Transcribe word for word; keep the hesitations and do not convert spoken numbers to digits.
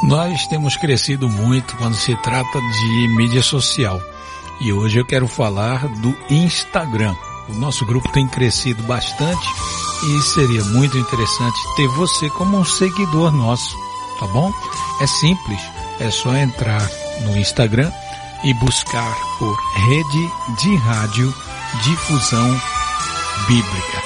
Nós temos crescido muito quando se trata de mídia social e hoje eu quero falar do Instagram. O nosso grupo tem crescido bastante e seria muito interessante ter você como um seguidor nosso, tá bom? É simples, é só entrar no Instagram e buscar por Rede de Rádio Difusão Bíblica.